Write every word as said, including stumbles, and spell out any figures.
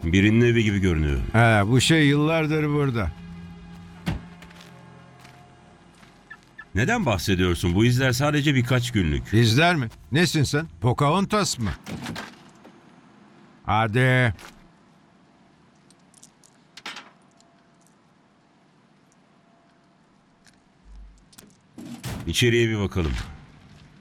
Birinin evi gibi görünüyor. He, bu şey yıllardır burada. Neden bahsediyorsun? Bu izler sadece birkaç günlük. İzler mi? Nesin sen? Pocahontas mı? Hadi. İçeriye bir bakalım.